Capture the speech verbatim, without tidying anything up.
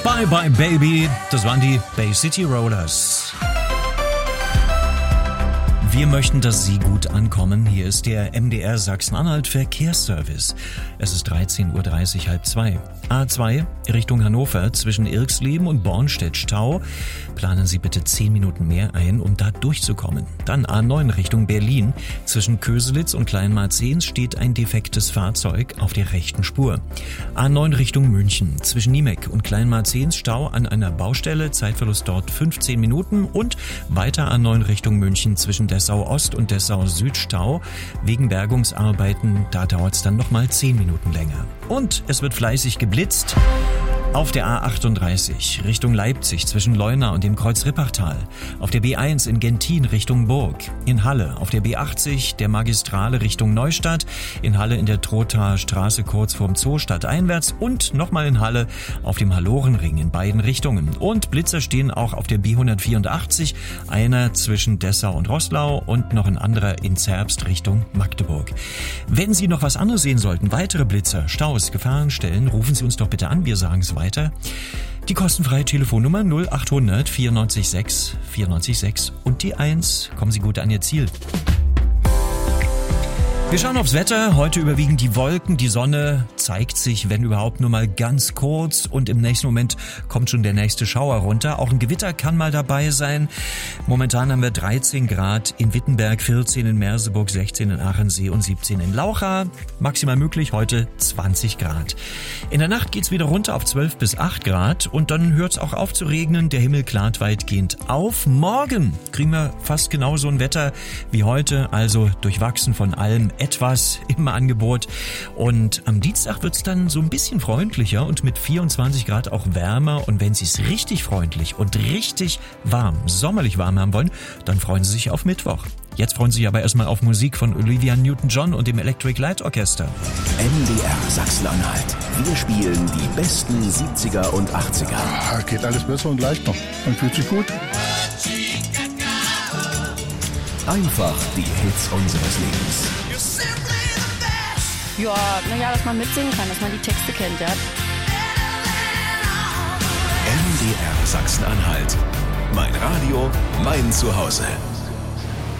Bye Bye Baby, das waren die Bay City Rollers. Wir möchten, dass Sie gut ankommen. Hier ist der M D R Sachsen-Anhalt Verkehrsservice. Es ist dreizehn Uhr dreißig, halb zwei. A zwei Richtung Hannover zwischen Irxleben und Bornstedt Stau. Planen Sie bitte zehn Minuten mehr ein, um da durchzukommen. Dann A neun Richtung Berlin. Zwischen Köselitz und Kleinmarzens steht ein defektes Fahrzeug auf der rechten Spur. A neun Richtung München. Zwischen Niemek und Kleinmarzens Stau an einer Baustelle. Zeitverlust dort fünfzehn Minuten. Und weiter A neun Richtung München zwischen Dessau Ost und Dessau Süd Stau. Wegen Bergungsarbeiten, da dauert es dann nochmal zehn Minuten länger. Und es wird fleißig geblitzt. Auf der A achtunddreißig Richtung Leipzig zwischen Leuna und dem Kreuz Rippachtal. Auf der B eins in Gentin Richtung Burg. In Halle auf der B achtzig der Magistrale Richtung Neustadt. In Halle in der Trothaer Straße kurz vorm Zoo stadteinwärts. Und nochmal in Halle auf dem Hallorenring in beiden Richtungen. Und Blitzer stehen auch auf der B hundertvierundachtzig. Einer zwischen Dessau und Roßlau und noch ein anderer in Zerbst Richtung Magdeburg. Wenn Sie noch was anderes sehen sollten, weitere Blitzer, Staus, Gefahrenstellen, rufen Sie uns doch bitte an. Wir sagen es weiter. Die kostenfreie Telefonnummer null achthundert vierundneunzig sechs vierundneunzig sechs und die eins. Kommen Sie gut an Ihr Ziel. Wir schauen aufs Wetter. Heute überwiegen die Wolken. Die Sonne zeigt sich, wenn überhaupt, nur mal ganz kurz. Und im nächsten Moment kommt schon der nächste Schauer runter. Auch ein Gewitter kann mal dabei sein. Momentan haben wir dreizehn Grad in Wittenberg, vierzehn in Merseburg, sechzehn in Achensee und siebzehn in Laucha. Maximal möglich heute zwanzig Grad. In der Nacht geht's wieder runter auf zwölf bis acht Grad. Und dann hört's auch auf zu regnen. Der Himmel klart weitgehend auf. Morgen kriegen wir fast genauso ein Wetter wie heute. Also durchwachsen von allem etwas im Angebot. Und am Dienstag wird's dann so ein bisschen freundlicher und mit vierundzwanzig Grad auch wärmer. Und wenn Sie es richtig freundlich und richtig warm, sommerlich warm haben wollen, dann freuen Sie sich auf Mittwoch. Jetzt freuen Sie sich aber erstmal auf Musik von Olivia Newton-John und dem Electric Light Orchestra. M D R Sachsen-Anhalt. Wir spielen die besten siebziger und achtziger. Ah, geht alles besser und leicht noch. Man fühlt sich gut. Einfach die Hits unseres Lebens. Ja, naja, dass man mitsingen kann, dass man die Texte kennt, ja. M D R Sachsen-Anhalt. Mein Radio, mein Zuhause.